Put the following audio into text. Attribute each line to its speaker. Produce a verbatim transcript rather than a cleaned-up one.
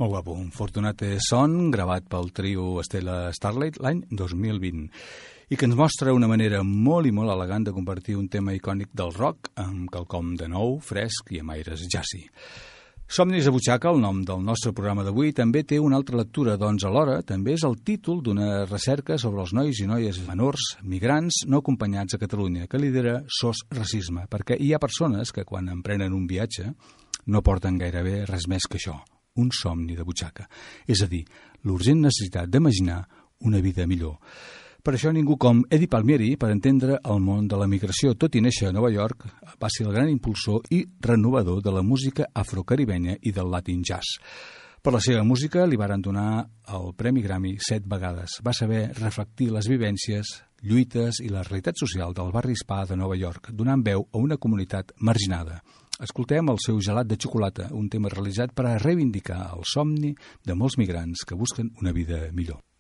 Speaker 1: Molt guapo, un Fortunate Son gravat pel trio Stella Starlight l'any dos mil vint i que ens mostra una manera molt i molt elegant de compartir un tema icònic del rock amb quelcom de nou, fresc i amb aires jazzy. Somnis a butxaca, el nom del nostre programa d'avui, també té una altra lectura, doncs alhora també és el títol d'una recerca sobre els nois i noies menors migrants no acompanyats a Catalunya, que lidera S O S Racisme, perquè hi ha persones que quan emprenen un viatge no porten gairebé res més que això, un somni de butxaca, és a dir, l'urgent necessitat d'imaginar una vida millor. Per això ningú com Eddie Palmieri, per entendre el món de la migració, tot i néixer a Nova York, va ser el gran impulsor i renovador de la música afrocaribenya i del Latin Jazz. Per la seva música li varen donar el Premi Grammy set vegades. Va saber reflectir les vivències, lluites i la realitat social del barri hispà de Nova York, donant veu a una comunitat marginada. Escoltem el seu Gelat de xocolata, un tema realitzat per a reivindicar el somni de molts migrants que busquen una vida millor.